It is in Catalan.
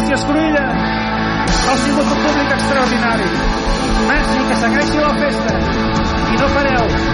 Gràcies, Cruïlla. Ha sigut un públic extraordinari. Merci, que segueixi la festa. I no pareu.